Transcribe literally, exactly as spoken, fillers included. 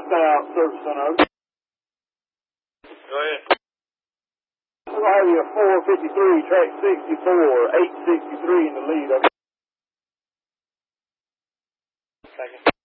South Service Center. Go ahead. We'll have you a four fifty-three, track sixty-four, eight sixty-three in the lead. Second.